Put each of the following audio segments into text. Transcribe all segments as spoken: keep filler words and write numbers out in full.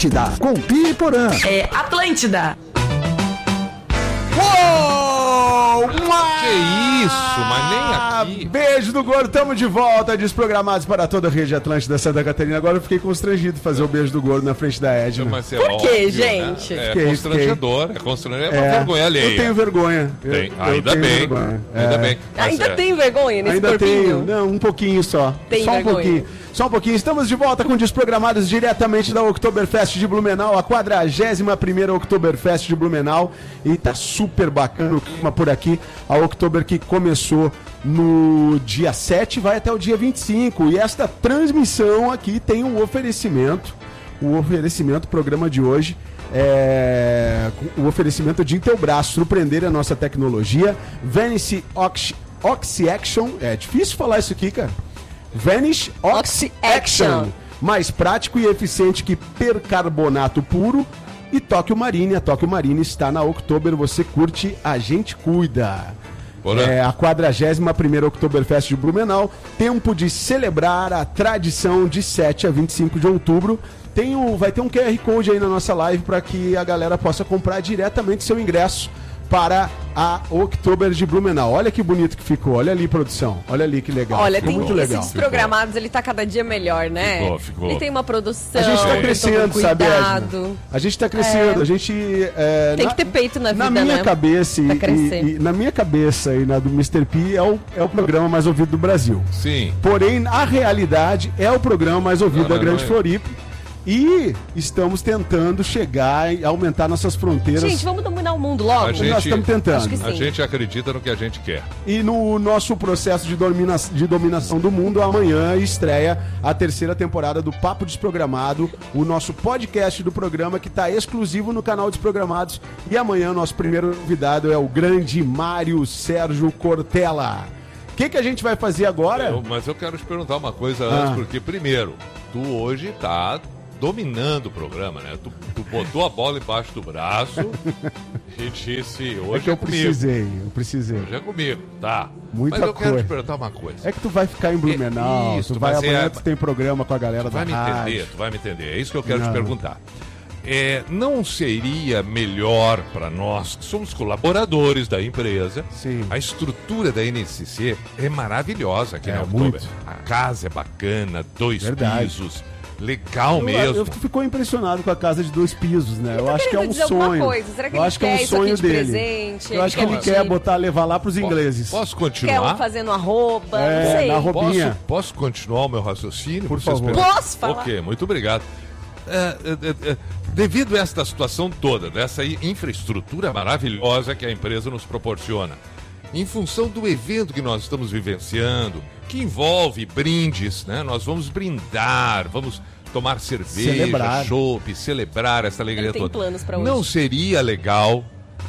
Atlântida, com Pi e Porã. É Atlântida. Uou! Que isso, mas nem aqui. Beijo do gordo, tamo de volta, desprogramados para toda a rede Atlântida Santa Catarina. Agora eu fiquei constrangido de fazer o beijo do gordo na frente da Edna. Mas é Por óbvio, quê, né? gente? É Fiquei, constrangedor, é constrangedor, é uma É, vergonha alheia. Eu tenho vergonha. Eu, Tem. eu Ainda tenho bem, vergonha. ainda É. bem. Mas Ainda é. tem vergonha nesse Ainda corpinho? tenho, não, um pouquinho só. Tem só um vergonha. pouquinho. Só um pouquinho. Estamos de volta com Desprogramados diretamente da Oktoberfest de Blumenau, a quadragésima primeira Oktoberfest de Blumenau. E tá super bacana o clima por aqui. A Oktober que começou no dia sete, vai até o dia vinte e cinco. E esta transmissão aqui tem um oferecimento. O oferecimento, o programa de hoje. É, o oferecimento de Intelbras, surpreender a nossa tecnologia. Vanish Oxy, Oxy Action. É difícil falar isso aqui, cara. Vanish Oxy Action. Mais prático e eficiente que percarbonato puro. E Tóquio Marine. A Tóquio Marine está na Oktober. Você curte, a gente cuida. Olá. É a quadragésima primeira Oktoberfest de Blumenau. Tempo de celebrar a tradição de sete a vinte e cinco de outubro. Tem o, vai ter um Q R Code aí na nossa live para que a galera possa comprar diretamente seu ingresso para a Oktober de Blumenau. Olha que bonito que ficou. Olha ali, produção. Olha ali que legal. Olha, ficou tem muito esses legal. desprogramados, ele tá cada dia melhor, né? Ficou, ficou. Ele tem uma produção, A gente tá tem crescendo, todo um sabe, cuidado. Edna? A gente tá crescendo. É. A gente... é, Tem na- que ter peito na vida, Na minha né? cabeça e, Pra crescer. e- e na minha cabeça e na do mister P é o, é o programa mais ouvido do Brasil. Sim. Porém, a realidade é o programa mais ouvido Não, da não, Grande não é. Floripa. E estamos tentando chegar e aumentar nossas fronteiras. Gente, vamos dominar o mundo logo? A gente- Nós estamos tentando. Acho que sim. A gente acredita no que a gente quer. E no nosso processo de, domina de dominação do mundo, amanhã estreia a terceira temporada do Papo Desprogramado, o nosso podcast do programa que está exclusivo no canal Desprogramados. E amanhã o nosso primeiro convidado é o grande Mário Sérgio Cortella. O que, que a gente vai fazer agora? Eu- mas eu quero te perguntar uma coisa Ah. antes, porque primeiro, tu hoje tá dominando o programa, né? Tu, tu botou a bola embaixo do braço e disse, hoje É que eu comigo. precisei, eu precisei. Hoje é comigo, tá. Muita mas eu quero coisa. te perguntar uma coisa. É que tu vai ficar em Blumenau, É isso, tu vai mas é- amanhã, tu tem programa com a galera Tu vai da me rádio. entender, tu vai me entender. É isso que eu quero Não. te perguntar. É, não seria melhor para nós, que somos colaboradores da empresa, Sim. a estrutura da N S C é maravilhosa aqui É, na Oktober. muito. A casa é bacana, dois Verdade. pisos, legal Eu, mesmo. eu ficou impressionado com a casa de dois pisos, né? Eu tá acho que é querendo um dizer alguma sonho. coisa? Será que eu ele acho que é quer um isso aqui sonho de dele. presente? Eu acho que Ele ele quer quer de- botar, levar lá pros ingleses. Posso Quer um continuar? fazendo arroba, É, não sei. na roupa. Posso, roupinha. posso continuar o meu raciocínio? Por Vocês favor. permitem? Posso falar? Ok, muito obrigado. É, é, é, é, devido a esta situação toda, dessa i- infraestrutura maravilhosa que a empresa nos proporciona, em função do evento que nós estamos vivenciando, que envolve brindes, né? Nós vamos brindar, vamos tomar cerveja, Celebrar. chopp, celebrar essa alegria Ele tem toda. planos pra hoje. Não seria legal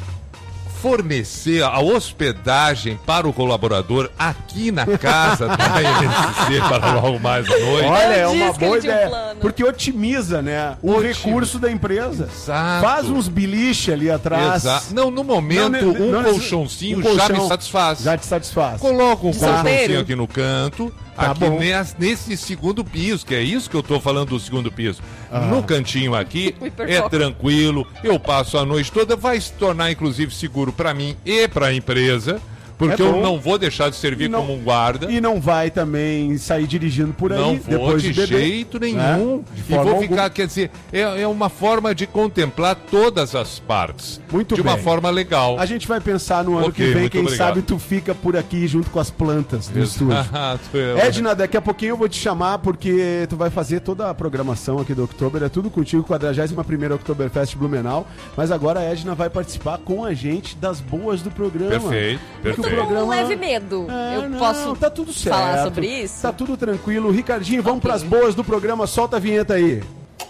fornecer a hospedagem para o colaborador aqui na casa da N S C para logo mais à noite? Olha, é Eu uma disse que boa ele tinha um ideia. plano. Porque otimiza, né? O Otimiza. recurso da empresa. Exato. Faz uns beliche ali atrás. Exato. Não, no momento, Não, um não, colchãozinho um já colchão me satisfaz. Já te satisfaz. Coloca um De colchãozinho solteiro? aqui no canto, Tá aqui bom. nes- nesse segundo piso, que é isso que eu tô falando do segundo piso. Ah. No cantinho aqui, Me é perdoa. tranquilo, eu passo a noite toda, vai se tornar inclusive seguro para mim e para a empresa, porque É eu bom. não vou deixar de servir E não- como um guarda. E não vai também sair dirigindo por aí Não vou depois de de beber. jeito nenhum. Né? De E forma vou alguma. ficar, quer dizer, é, é uma forma de contemplar todas as partes. Muito de uma bem. forma legal. A gente vai pensar no ano Ok, que vem, muito quem obrigado. sabe tu fica por aqui junto com as plantas do estúdio. Exato, eu- Edna, daqui a pouquinho eu vou te chamar porque tu vai fazer toda a programação aqui do Oktober, é tudo contigo, quadragésima primeira Oktoberfest Blumenau, mas agora a Edna vai participar com a gente das boas do programa. Perfeito, Porque o perfeito. programa... Um leve medo. É, eu não, posso tá tudo certo. falar sobre isso? Tá tudo tranquilo. Ricardinho, vamos Ok. pras boas do programa, solta a vinheta aí.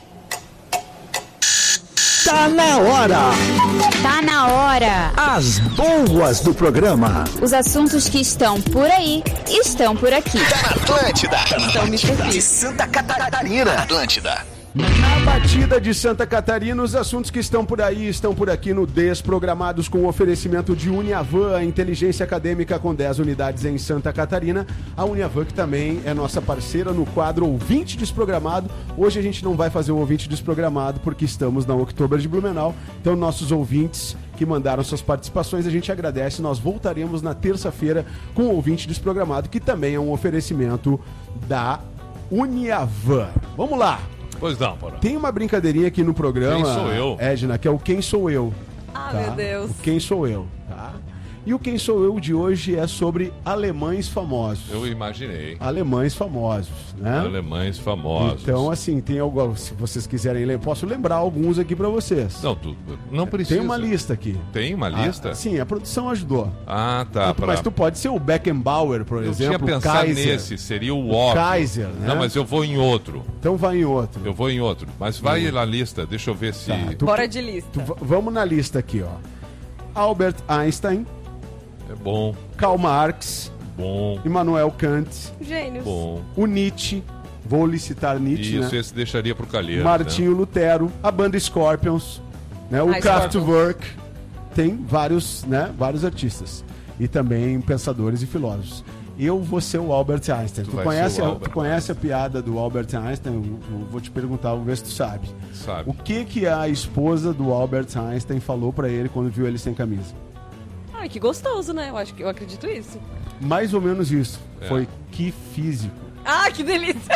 Tá na hora. Tá na hora. As boas do programa. Os assuntos que estão por aí estão por aqui. Atlântida. Então me perdi. Santa Catarina. Atlântida. Na batida de Santa Catarina, os assuntos que estão por aí estão por aqui no Desprogramados, com o oferecimento de Uniavan, a inteligência acadêmica com dez unidades em Santa Catarina. A Uniavan, que também é nossa parceira no quadro Ouvinte Desprogramado. Hoje a gente não vai fazer o Ouvinte Desprogramado porque estamos na Oktober de Blumenau. Então, nossos ouvintes que mandaram suas participações, a gente agradece. Nós voltaremos na terça-feira com o Ouvinte Desprogramado, que também é um oferecimento da Uniavan. Vamos lá! Pois não, Porã. Tem uma brincadeirinha aqui no programa, Quem sou eu? Edna, que é o Quem Sou Eu. Ah, tá? meu Deus. O Quem Sou Eu, tá? E o Quem Sou Eu de hoje é sobre alemães famosos. Eu imaginei. Alemães famosos, né? Alemães famosos. Então, assim, tem algo, se vocês quiserem ler, posso lembrar alguns aqui pra vocês. Não, tu não precisa. Tem uma lista aqui. Tem uma lista? Ah, sim, a produção ajudou. Ah, tá. Mas, pra- mas tu pode ser o Beckenbauer, por Eu exemplo, tinha pensado Kaiser. nesse, seria o óbvio. Kaiser, né? Não, mas eu vou em outro. Então vai em outro. Eu vou em outro. Mas vai na lista, deixa eu ver se... Tá, tu- Bora de lista. tu- v- vamos na lista aqui, ó. Albert Einstein, É bom, Karl Marx, bom, Immanuel Kant, Gênios. bom. o Nietzsche, vou licitar Nietzsche, Isso, né? esse deixaria pro Calheiro. Martinho Lutero, a banda Scorpions, né? O Ah, Kraftwerk, tem vários, né? Vários artistas e também pensadores e filósofos. Eu vou ser o Albert Einstein. Tu Tu, vai conhece, ser o a, Albert tu conhece a piada do Albert Einstein? Eu, eu vou te perguntar, vou ver se tu sabe. Né? Sabe. O que que a esposa do Albert Einstein falou pra ele quando viu ele sem camisa? Ai, que gostoso, né? Eu acho que eu acredito isso. Mais ou menos isso. É. Foi que físico. Ah, que delícia!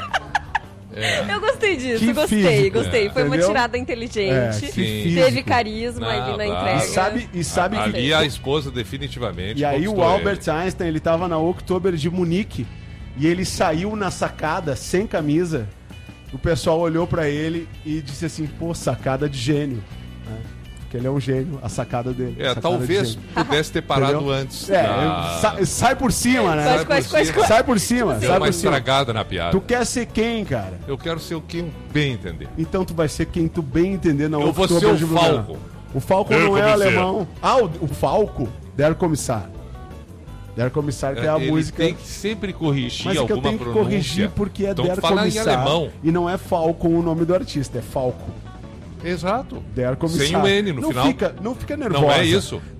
É. Eu gostei disso, Que gostei, físico, gostei. é. Foi uma Entendeu? tirada É, inteligente. que Sim. físico. Teve carisma Não, ali na claro. entrega. E sabe, e sabe Ah, que... Ali a esposa definitivamente E aí o conquistou Albert ele. Einstein, ele tava na Oktober de Munique e ele saiu na sacada sem camisa. O pessoal olhou pra ele e disse assim, pô, sacada de gênio. Né? Porque ele é um gênio, a sacada dele. É, sacada de talvez gênio. pudesse ter parado Entendeu? antes. É, da- sa- sai por cima, né? Quase, quase, quase, quase. Sai por cima, Deu sai uma por cima. estragada na piada. Tu quer ser quem, cara? Eu quero ser o quem bem entender. Então tu vai ser quem tu bem entender na Eu vou Oktober ser o de Blumenau. Falco. O Falco Der não é Kommissar. alemão. Ah, o, o Falco, Der Kommissar. Der Kommissar, que é a Ele música... tem que sempre corrigir Mas é que eu alguma tenho que pronúncia. corrigir porque é então, Der falar em Kommissar alemão. e não é Falcon o nome do artista, é Falco. Exato. Der Kommissar. Sem o N no não final. Fica, não fica nervosa. Não é isso.